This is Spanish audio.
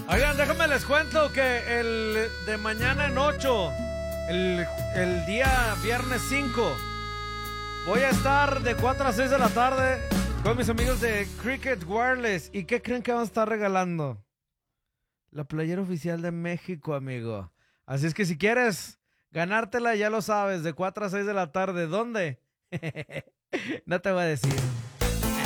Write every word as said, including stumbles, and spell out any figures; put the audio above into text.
Oigan, déjame les cuento que el de mañana en ocho, el, el día viernes cinco, voy a estar de cuatro a seis de la tarde con mis amigos de Cricket Wireless. ¿Y qué creen que vamos a estar regalando? La playera oficial de México, amigo. Así es que si quieres ganártela, ya lo sabes, de cuatro a seis de la tarde. ¿Dónde? No te voy a decir.